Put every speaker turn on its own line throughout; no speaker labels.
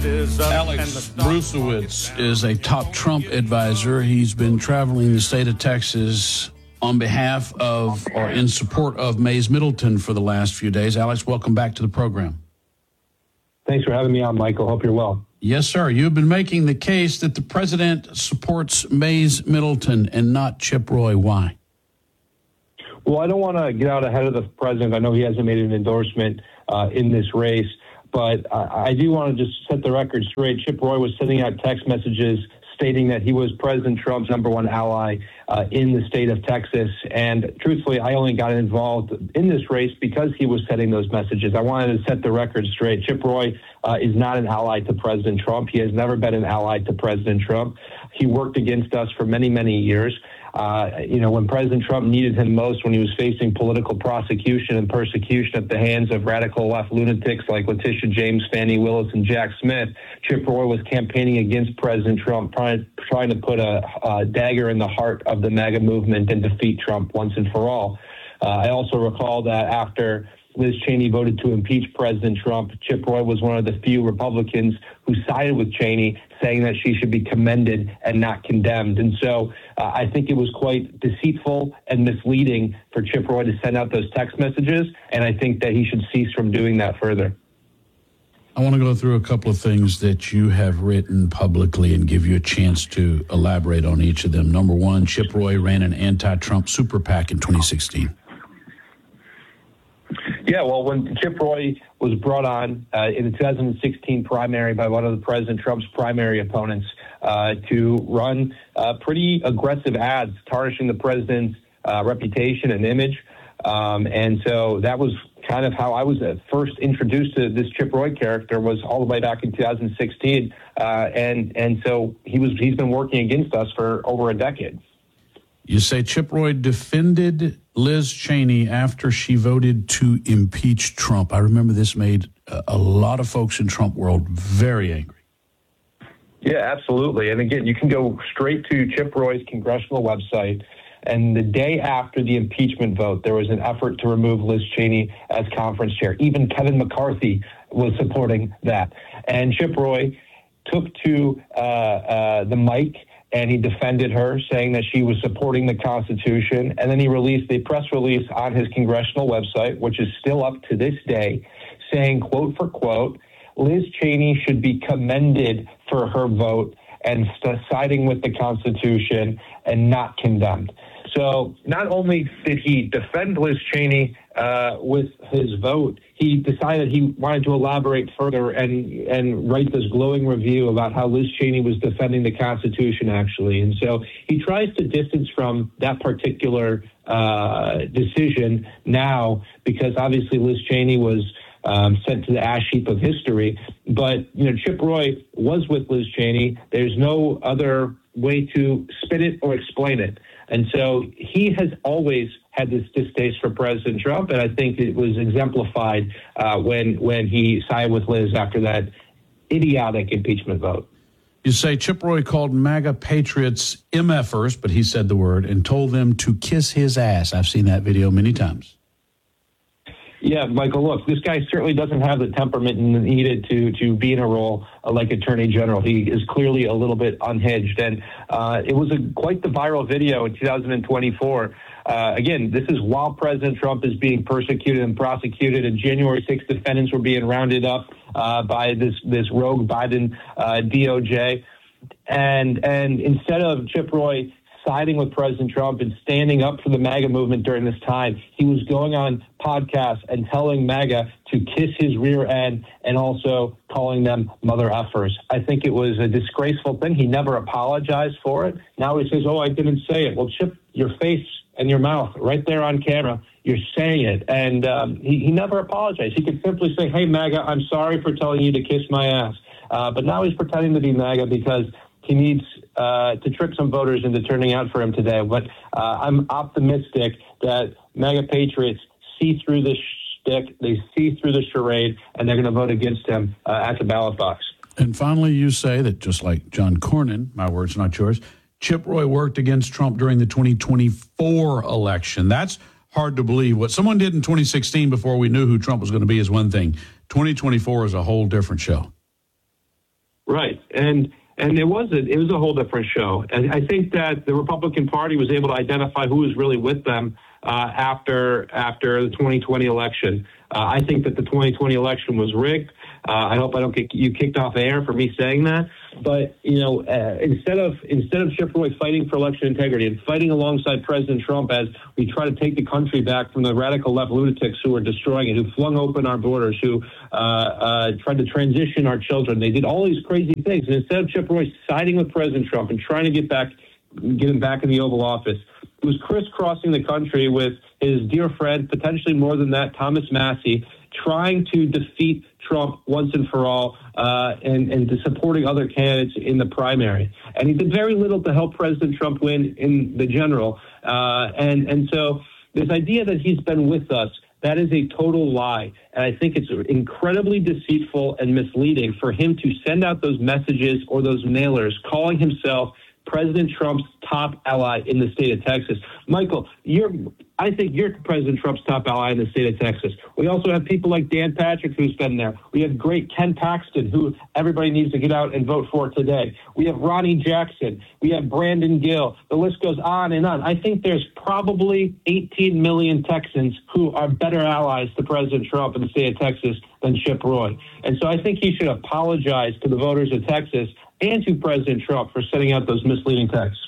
Alex Brusewitz is a top Trump advisor. He's been traveling the state of Texas on behalf of or in support of Mays Middleton for the last few days. Alex, welcome back to the program.
Thanks for having me on, Michael. Hope you're well.
Yes, sir. You've been making the case that the president supports Mays Middleton and not Chip Roy. Why?
Well, I don't want to get out ahead of the president. I know he hasn't made an endorsement in this race, but I do want to just set the record straight. Chip Roy was sending out text messages stating that he was President Trump's number one ally in the state of Texas. And truthfully, I only got involved in this race because he was sending those messages. I wanted to set the record straight. Chip Roy is not an ally to President Trump. He has never been an ally to President Trump. He worked against us for many, many years. When President Trump needed him most, when he was facing political prosecution and persecution at the hands of radical left lunatics like Letitia James, Fani Willis, and Jack Smith, Chip Roy was campaigning against President Trump, trying to put a dagger in the heart of the MAGA movement and defeat Trump once and for all. I also recall that after Liz Cheney voted to impeach President Trump, Chip Roy was one of the few Republicans who sided with Cheney, saying that she should be commended and not condemned. And so I think it was quite deceitful and misleading for Chip Roy to send out those text messages, and I think that he should cease from doing that further.
I want to go through a couple of things that you have written publicly and give you a chance to elaborate on each of them. Number one, Chip Roy ran an anti-Trump super PAC in 2016.
Yeah, well, when Chip Roy was brought on in the 2016 primary by one of the President Trump's primary opponents to run pretty aggressive ads tarnishing the president's reputation and image. And so that was kind of how I was first introduced to this Chip Roy character, was all the way back in 2016. And so he's been working against us for over a decade.
You say Chip Roy defended Liz Cheney after she voted to impeach Trump. I remember this made a lot of folks in Trump world very angry.
Yeah, absolutely. And again, you can go straight to Chip Roy's congressional website. And the day after the impeachment vote, there was an effort to remove Liz Cheney as conference chair. Even Kevin McCarthy was supporting that. And Chip Roy took to the mic and he defended her, saying that she was supporting the Constitution. And then he released a press release on his congressional website, which is still up to this day, saying, quote for quote, Liz Cheney should be commended for her vote and siding with the Constitution and not condemned. So not only did he defend Liz Cheney with his vote, he decided he wanted to elaborate further and write this glowing review about how Liz Cheney was defending the Constitution, actually. And so he tries to distance from that particular decision now, because obviously Liz Cheney was sent to the ash heap of history. But, Chip Roy was with Liz Cheney. There's no other way to spin it or explain it. And so he has always had this distaste for President Trump, and I think it was exemplified when he sided with Liz after that idiotic impeachment vote.
You say Chip Roy called MAGA patriots MFers, but he said the word, and told them to kiss his ass. I've seen that video many times.
Yeah, Michael, look, this guy certainly doesn't have the temperament needed to be in a role like Attorney General. He is clearly a little bit unhinged. And it was quite the viral video in 2024. Again, this is while President Trump is being persecuted and prosecuted, and January 6th defendants were being rounded up by this rogue Biden DOJ. And instead of Chip Roy siding with President Trump and standing up for the MAGA movement during this time, he was going on podcasts and telling MAGA to kiss his rear end and also calling them mother effers. I think it was a disgraceful thing. He never apologized for it. Now he says, oh, I didn't say it. Well, Chip, your face and your mouth right there on camera, you're saying it. And he never apologized. He could simply say, hey, MAGA, I'm sorry for telling you to kiss my ass. But now he's pretending to be MAGA because he needs to trick some voters into turning out for him today. But I'm optimistic that MAGA patriots see through this shtick, they see through the charade, and they're going to vote against him at the ballot box.
And finally, you say that just like John Cornyn, my words, not yours, Chip Roy worked against Trump during the 2024 election. That's hard to believe. What someone did in 2016 before we knew who Trump was going to be is one thing. 2024 is a whole different show.
Right. And it was a whole different show. And I think that the Republican Party was able to identify who was really with them after the 2020 election. I think that the 2020 election was rigged. I hope I don't get you kicked off air for me saying that. But instead of Chip Roy fighting for election integrity and fighting alongside President Trump as we try to take the country back from the radical left lunatics who are destroying it, who flung open our borders, who tried to transition our children, they did all these crazy things. And instead of Chip Roy siding with President Trump and trying to get him back in the Oval Office, it was crisscrossing the country with his dear friend, potentially more than that, Thomas Massie, trying to defeat Trump once and for all, and supporting other candidates in the primary. And he did very little to help President Trump win in the general. And so this idea that he's been with us, that is a total lie. And I think it's incredibly deceitful and misleading for him to send out those messages or those mailers calling himself President Trump's top ally in the state of Texas. Michael, I think you're President Trump's top ally in the state of Texas. We also have people like Dan Patrick, who's been there. We have great Ken Paxton, who everybody needs to get out and vote for today. We have Ronnie Jackson. We have Brandon Gill. The list goes on and on. I think there's probably 18 million Texans who are better allies to President Trump in the state of Texas than Chip Roy. And so I think he should apologize to the voters of Texas and to President Trump for sending out those misleading texts.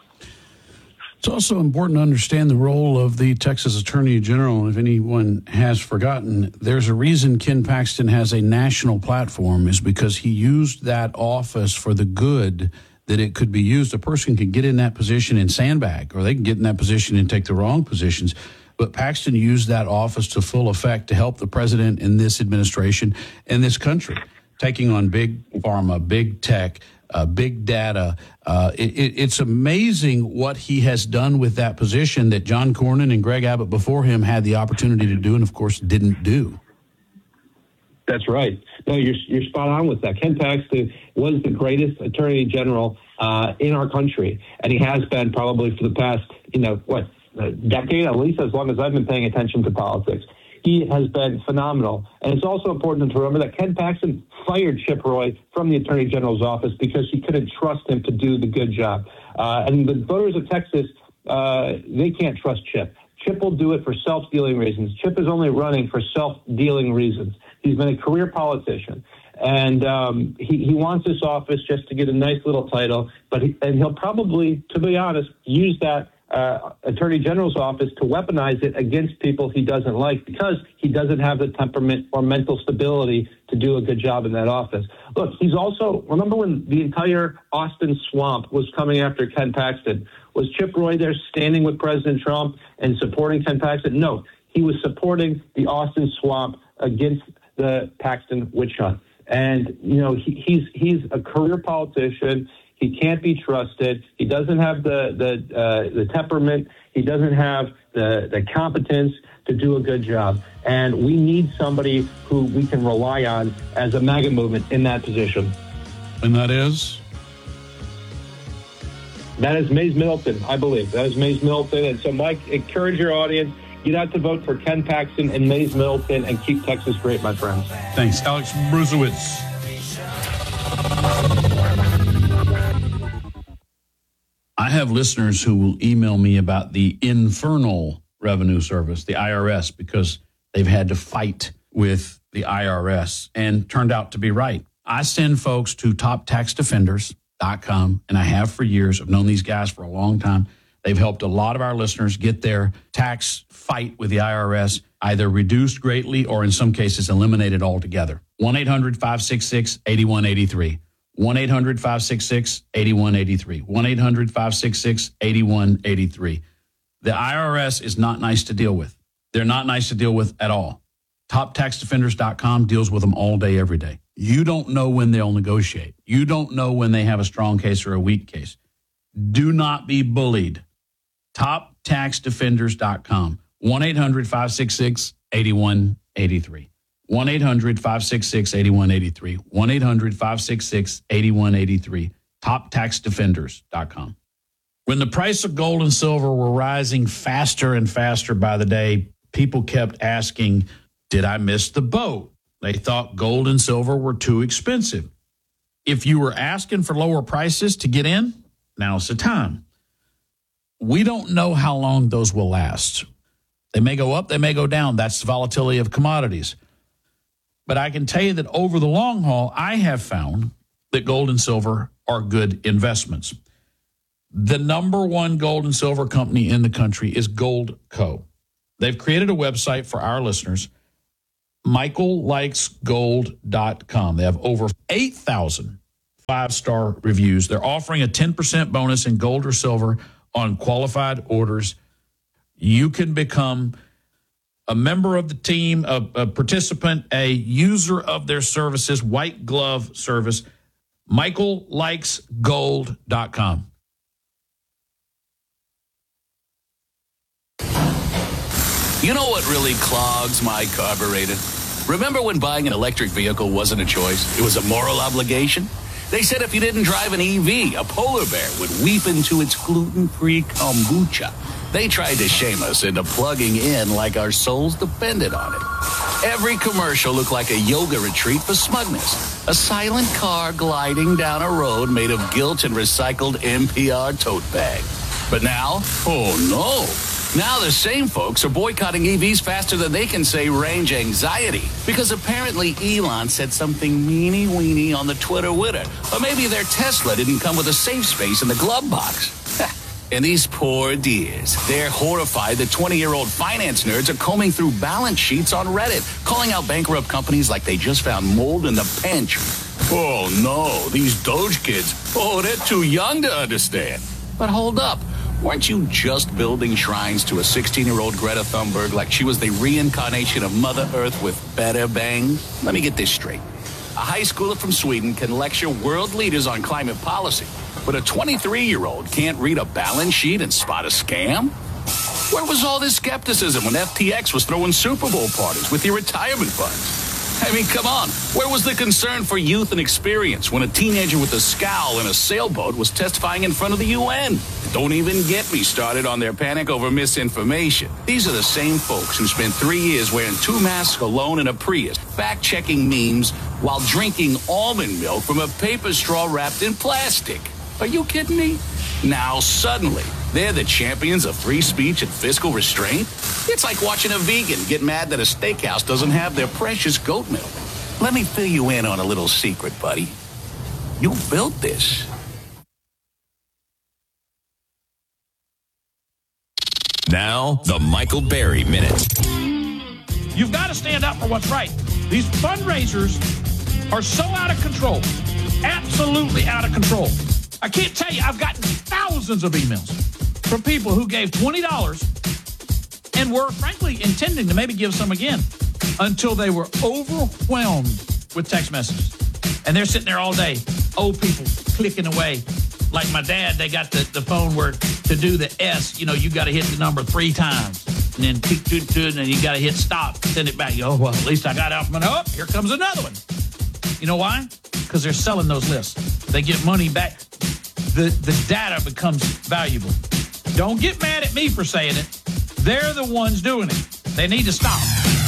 It's also important to understand the role of the Texas Attorney General. If anyone has forgotten, there's a reason Ken Paxton has a national platform is because he used that office for the good that it could be used. A person can get in that position and sandbag, or they can get in that position and take the wrong positions. But Paxton used that office to full effect to help the president in this administration and this country, taking on big pharma, big tech, big data. It's amazing what he has done with that position that John Cornyn and Greg Abbott before him had the opportunity to do and, of course, didn't do.
That's right. No, you're spot on with that. Ken Paxton was the greatest attorney general in our country, and he has been probably for the past, a decade, at least as long as I've been paying attention to politics. He has been phenomenal. And it's also important to remember that Ken Paxton fired Chip Roy from the Attorney General's office because he couldn't trust him to do the good job. And the voters of Texas, they can't trust Chip. Chip will do it for self-dealing reasons. Chip is only running for self-dealing reasons. He's been a career politician. And he wants this office just to get a nice little title. And he'll probably, to be honest, use that Attorney General's office to weaponize it against people he doesn't like because he doesn't have the temperament or mental stability to do a good job in that office. Look, he's also, remember when the entire Austin swamp was coming after Ken Paxton? Was Chip Roy there standing with President Trump and supporting Ken Paxton? No, he was supporting the Austin swamp against the Paxton witch hunt. And, he's a career politician. He can't be trusted. He doesn't have the temperament. He doesn't have the competence to do a good job. And we need somebody who we can rely on as a MAGA movement in that position.
And that is?
That is Mays Middleton, I believe. That is Mays Middleton. And so, Mike, encourage your audience. Get out to vote for Ken Paxton and Mays Middleton and keep Texas great, my friends.
Thanks. Alex Bruzewitz. I have listeners who will email me about the Infernal Revenue Service, the IRS, because they've had to fight with the IRS and turned out to be right. I send folks to toptaxdefenders.com, and I have for years. I've known these guys for a long time. They've helped a lot of our listeners get their tax fight with the IRS either reduced greatly or in some cases eliminated altogether. 1-800-566-8183. 1-800-566-8183. 1-800-566-8183. The IRS is not nice to deal with. They're not nice to deal with at all. TopTaxDefenders.com deals with them all day, every day. You don't know when they'll negotiate. You don't know when they have a strong case or a weak case. Do not be bullied. TopTaxDefenders.com. 1-800-566-8183. 1-800-566-8183. 1-800-566-8183. TopTaxDefenders.com. When the price of gold and silver were rising faster and faster by the day, people kept asking, did I miss the boat? They thought gold and silver were too expensive. if you were asking for lower prices to get in, now's the time. We don't know how long those will last. They may go up, they may go down. That's the volatility of commodities. But I can tell you that over the long haul, I have found that gold and silver are good investments. The number one gold and silver company in the country is Goldco. They've created a website for our listeners, michaellikesgold.com. They have over 8,000 five-star reviews. They're offering a 10% bonus in gold or silver on qualified orders. You can become a member of the team, a participant, a user of their services, white glove service, michaellikesgold.com.
You know what really clogs my carburetor? Remember when buying an electric vehicle wasn't a choice? It was a moral obligation? They said if you didn't drive an EV, a polar bear would weep into its gluten-free kombucha. They tried to shame us into plugging in like our souls depended on it. Every commercial looked like a yoga retreat for smugness. A silent car gliding down a road made of guilt and recycled NPR tote bag. But now, oh no. Now the same folks are boycotting EVs faster than they can say range anxiety. Because apparently Elon said something meany-weeny on the Twitter-witter. Or maybe their Tesla didn't come with a safe space in the glove box. And these poor dears, they're horrified that 20-year-old finance nerds are combing through balance sheets on Reddit, calling out bankrupt companies like they just found mold in the pantry. Oh no, these Doge kids, they're too young to understand. But hold up. Weren't you just building shrines to a 16-year-old Greta Thunberg like she was the reincarnation of Mother Earth with better bangs? Let me get this straight. A high schooler from Sweden can lecture world leaders on climate policy, but a 23-year-old can't read a balance sheet and spot a scam? Where was all this skepticism when FTX was throwing Super Bowl parties with your retirement funds? I mean, come on. Where was the concern for youth and experience when a teenager with a scowl and a sailboat was testifying in front of the UN? Don't even get me started on their panic over misinformation. These are the same folks who spent 3 years wearing 2 masks alone in a Prius, fact-checking memes while drinking almond milk from a paper straw wrapped in plastic. Are you kidding me? Now, suddenly, they're the champions of free speech and fiscal restraint? It's like watching a vegan get mad that a steakhouse doesn't have their precious goat milk. Let me fill you in on a little secret, buddy. You built this.
Now, the Michael Berry Minute.
You've got to stand up for what's right. These fundraisers are so out of control, absolutely out of control. I can't tell you, I've gotten thousands of emails from people who gave $20 and were, frankly, intending to maybe give some again until they were overwhelmed with text messages. And they're sitting there all day, old people clicking away. Like my dad, they got the phone where to do the S, you got to hit the number 3 times. And then and then you got to hit stop, send it back. Well, at least I got out. Oh, here comes another one. You know why? Because they're selling those lists. They get money back. The data becomes valuable. Don't get mad at me for saying it. They're the ones doing it. They need to stop.